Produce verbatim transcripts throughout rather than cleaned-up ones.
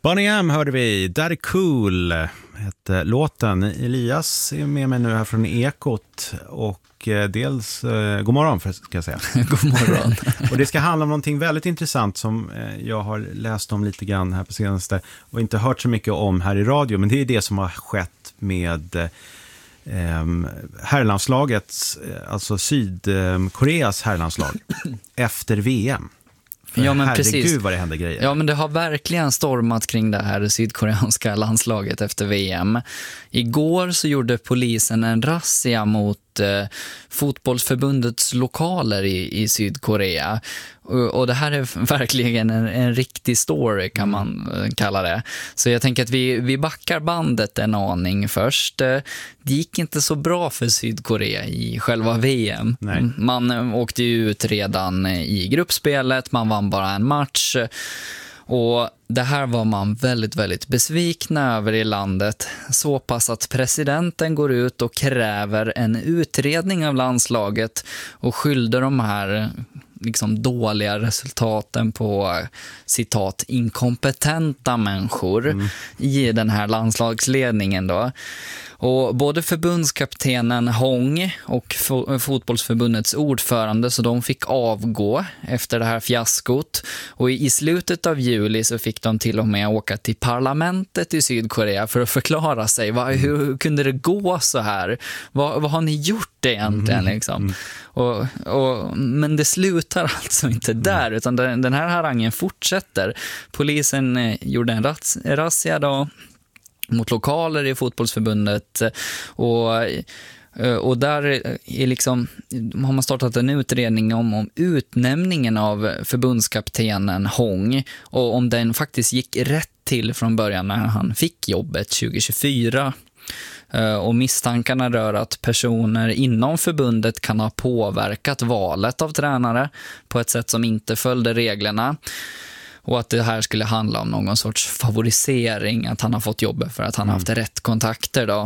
Bonnie M hörde vi, Daddy Cool hette låten. Elias är med mig nu här från Ekot och eh, dels, eh, god morgon för, ska jag säga. God morgon. Och det ska handla om någonting väldigt intressant som eh, jag har läst om lite grann här på senaste och inte hört så mycket om här i radio, men det är det som har skett med eh, herrlandslagets, alltså Sydkoreas herrlandslag efter V M. Ja, men herregud precis. Vad det händer grejer. Ja, men det har verkligen stormat kring det här sydkoreanska landslaget efter V M. Igår så gjorde polisen en razzia mot eh, fotbollsförbundets lokaler i, i Sydkorea. Och, och det här är verkligen en, en riktig story kan man eh, kalla det. Så jag tänker att vi, vi backar bandet en aning först. Eh, det gick inte så bra för Sydkorea i själva V M. Nej. Man eh, åkte ju ut redan i gruppspelet, man vann bara en match. Och det här var man väldigt, väldigt besvikna över i landet. Så pass att presidenten går ut och kräver en utredning av landslaget och skyllde de här liksom dåliga resultaten på citat inkompetenta människor mm. i den här landslagsledningen då. Och både förbundskaptenen Hong och fotbollsförbundets ordförande, så de fick avgå efter det här fiaskot. Och i slutet av juli så fick de till och med åka till parlamentet i Sydkorea för att förklara sig. Vad, hur, hur kunde det gå så här? Vad, vad har ni gjort egentligen? Liksom? Mm. Och, och, men det slutar alltså inte där, utan den, den här harangen fortsätter. Polisen gjorde en ras, razzia då mot lokaler i fotbollsförbundet och, och där är liksom, har man startat en utredning om, om utnämningen av förbundskaptenen Hong och om den faktiskt gick rätt till från början när han fick jobbet tjugo tjugofyra. Och misstankarna rör att personer inom förbundet kan ha påverkat valet av tränare på ett sätt som inte följde reglerna. Och att det här skulle handla om någon sorts favorisering, att han har fått jobbet för att han har haft rätt kontakter då.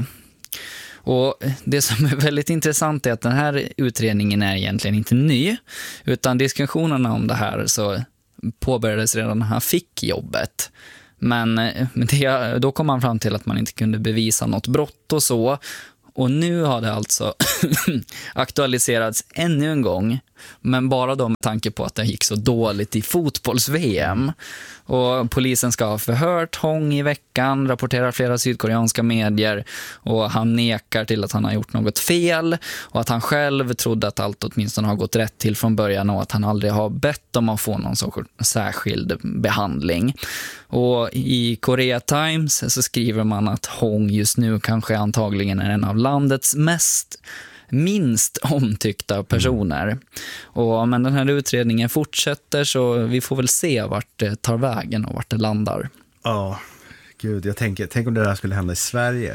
Och det som är väldigt intressant är att den här utredningen är egentligen inte ny, utan diskussionerna om det här så påbörjades redan när han fick jobbet. Men det, då kom man fram till att man inte kunde bevisa något brott och så. Och nu har det alltså aktualiserats ännu en gång, men bara då med tanke på att det gick så dåligt i fotbolls-V M. Och polisen ska ha förhört Hong i veckan, rapporterar flera sydkoreanska medier, och han nekar till att han har gjort något fel och att han själv trodde att allt åtminstone har gått rätt till från början och att han aldrig har bett om att få någon sorts särskild behandling. Och i Korea Times så skriver man att Hong just nu kanske antagligen är en av landets mest minst omtyckta personer. Mm. Och, men den här utredningen fortsätter, så vi får väl se vart det tar vägen och vart det landar. Ja, oh, gud, jag tänker, tänk om det där skulle hända i Sverige.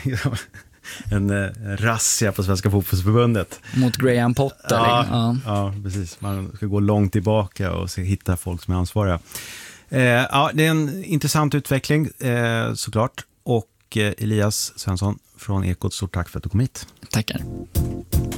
en eh, razzia på Svenska fotbollsförbundet. Mot Graham Potter. Ja, ja. ja, precis. Man ska gå långt tillbaka och se, hitta folk som är ansvariga. Eh, ja, det är en intressant utveckling eh, såklart. Och eh, Elias Svensson från Ekot, stort tack för att du kom hit. Tackar.